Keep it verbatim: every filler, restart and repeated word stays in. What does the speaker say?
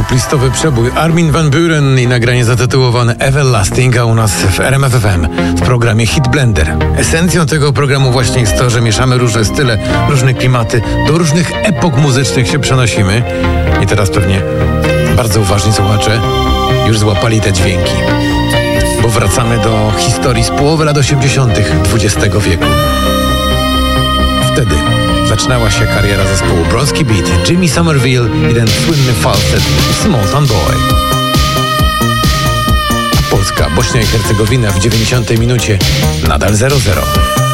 Poplistowy przebój Armin van Buuren i nagranie zatytułowane Everlasting, a u nas w R M F F M w programie Hit Blender. Esencją tego programu właśnie jest to, że mieszamy różne style, różne klimaty, do różnych epok muzycznych się przenosimy. I teraz pewnie bardzo uważni słuchacze już złapali te dźwięki, bo wracamy do historii z połowy lat osiemdziesiątych dwudziestego wieku. Wtedy zaczynała się kariera zespołu Bronski Beat, Jimmy Somerville i ten słynny falset Small Town Boy. Polska, Bośnia i Hercegowina w dziewięćdziesiątej minucie nadal zero zero.